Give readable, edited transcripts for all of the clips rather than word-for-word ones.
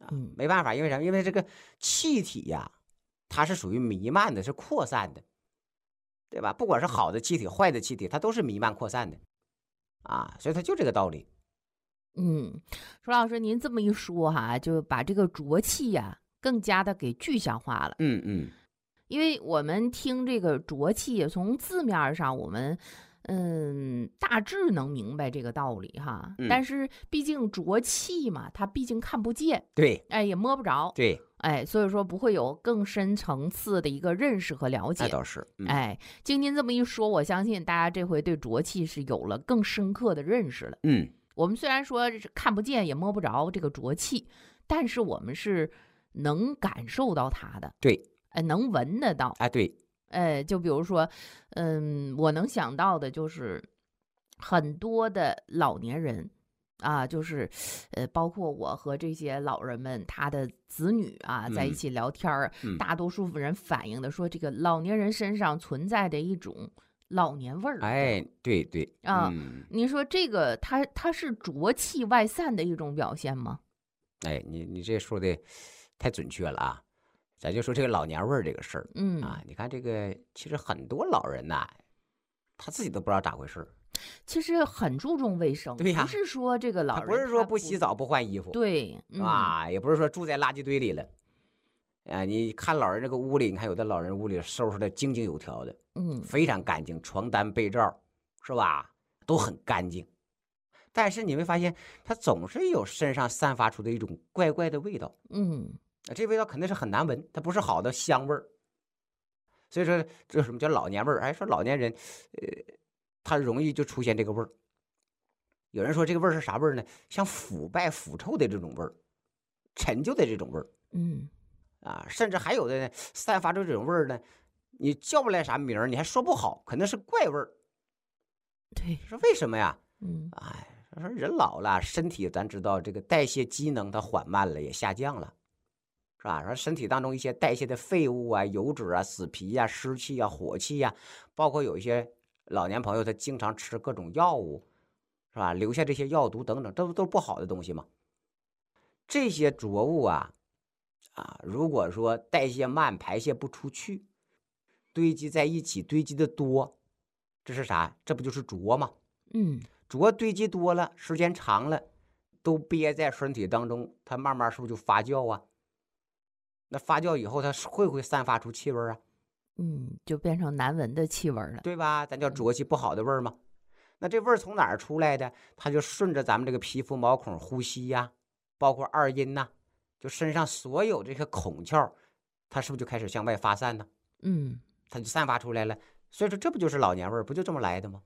没办法，因为啥？因为这个气体呀，它是属于弥漫的，是扩散的，对吧？不管是好的气体、坏的气体，它都是弥漫扩散的所以它就这个道理。 舒老师，您这么一说哈，就把这个浊气呀更加的给具象化了。因为我们听这个浊气，从字面上我们大致能明白这个道理哈。但是毕竟浊气嘛，它毕竟看不见， 对， 也摸不着， 对， 所以说不会有更深层次的一个认识和了解。 那倒是， 经您这么一说，我相信大家这回对浊气是有了更深刻的认识了。我们虽然说看不见也摸不着这个浊气，但是我们是能感受到它的， 对， 能闻得到， 对， 就比如说，我能想到的就是很多的老年人就是包括我和这些老人们他的子女在一起聊天大多数人反映的说，这个老年人身上存在的一种老年味儿。 对对您说这个它是浊气外散的一种表现吗？ 你这说的太准确了咱就说这个老年味儿这个事儿你看这个其实很多老人他自己都不知道咋回事， 其实很注重卫生。 对呀， 不是说这个老人他不是说不洗澡不换衣服， 对也不是说住在垃圾堆里了你看老人这个屋里，你看有的老人屋里收拾的井井有条的非常干净，床单被罩是吧都很干净，但是你会发现他总是有身上散发出的一种怪怪的味道这味道肯定是很难闻，它不是好的香味儿。所以说这什么叫老年味儿？说老年人他容易就出现这个味儿。有人说这个味儿是啥味儿呢？像腐败腐臭的这种味儿，陈旧的这种味儿甚至还有的呢散发出这种味儿呢，你叫不来啥名儿，你还说不好，可能是怪味儿。 对， 说为什么呀说人老了，身体咱知道这个代谢机能它缓慢了，也下降了，是吧？说身体当中一些代谢的废物油脂死皮湿气火气包括有一些老年朋友他经常吃各种药物，是吧？留下这些药毒等等，这都不好的东西嘛。这些浊物如果说代谢慢，排泄不出去，堆积在一起，堆积的多，这是啥？这不就是浊吗？浊堆积多了，时间长了，都憋在身体当中，它慢慢是不是就发酵那发酵以后，它会不会散发出气味就变成难闻的气味了， 对吧？咱叫浊气，不好的味儿吗？那这味儿从哪儿出来的？它就顺着咱们这个皮肤毛孔呼吸包括二阴就身上所有这些孔窍，它是不是就开始向外发散呢？它就散发出来了。所以说这不就是老年味儿，不就这么来的吗？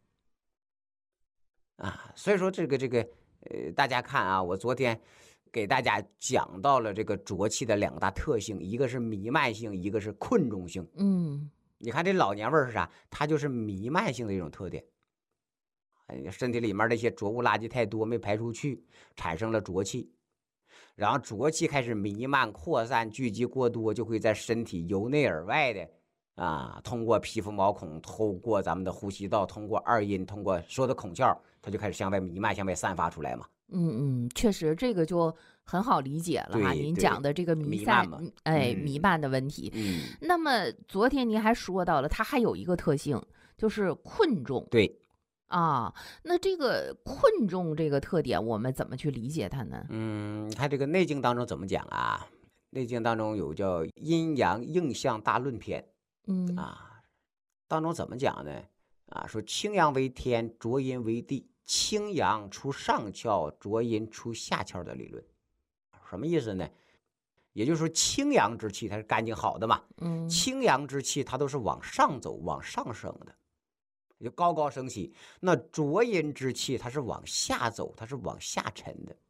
所以说这个大家看我昨天给大家讲到了这个浊气的两大特性，一个是弥漫性，一个是困重性。你看这老年味儿是啥？它就是弥漫性的一种特点。身体里面那些浊物垃圾太多没排出去，产生了浊气，然后浊气开始弥漫扩散，聚集过多，就会在身体由内而外的通过皮肤毛孔，透过咱们的呼吸道，通过二阴，通过所有的孔窍，它就开始向外弥漫，向外散发出来嘛。 确实这个就很好理解了您讲的这个弥漫的问题。那么昨天您还说到了，它还有一个特性，就是困重。 对那这个困重这个特点，我们怎么去理解它呢？ 你看这个《内经》当中怎么讲内经当中有叫阴阳应象大论篇当中怎么讲呢？说清阳为天，浊阴为地，清阳出上窍，浊阴出下窍的理论。什么意思呢？也就是说清阳之气它是干净好的嘛，清阳之气它都是往上走，往上升的，就高高升起。那浊阴之气它是往下走，它是往下沉的。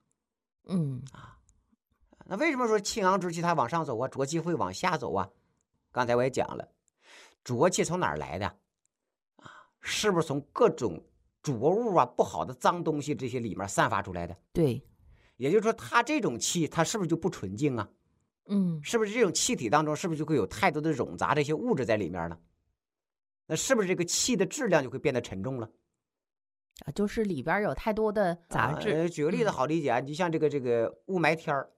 那为什么说清阳之气它往上走浊气会往下走刚才我也讲了，浊气从哪儿来的是不是从各种浊物不好的脏东西这些里面散发出来的？ 对， 也就是说它这种气它是不是就不纯净是不是这种气体当中是不是就会有太多的冗杂这些物质在里面呢？那是不是这个气的质量就会变得沉重了就是里边有太多的杂质。 举个例子好理解你像这个雾霾天儿